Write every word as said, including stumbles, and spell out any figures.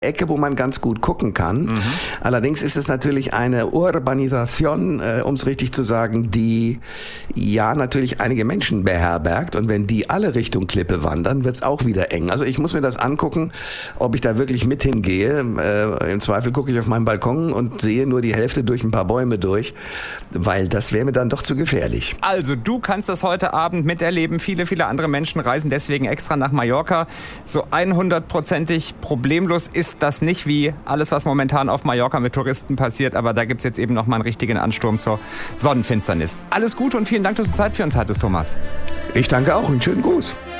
Ecke, wo man ganz gut gucken kann. Mhm. Allerdings ist es natürlich eine Urbanisation, äh, um es richtig zu sagen, die ja natürlich einige Menschen beherbergt. Und wenn die alle Richtung Klippe wandern, wird's auch wieder eng. Also ich muss mir das angucken, ob ich da wirklich mit hingehe. Äh, Im Zweifel gucke ich auf meinen Balkon und sehe nur die Hälfte durch ein paar Bäume durch, weil das wäre mir dann doch zu gefährlich. Also du kannst das heute Abend miterleben. Viele, viele andere Menschen reisen deswegen extra nach Mallorca. So hundertprozentig problemlos ist das nicht, wie alles, was momentan auf Mallorca mit Touristen passiert. Aber da gibt es jetzt eben noch mal einen richtigen Ansturm zur Sonnenfinsternis. Alles Gute und vielen Dank, dass du Zeit für uns hattest, Thomas. Ich danke auch. Einen schönen Gruß.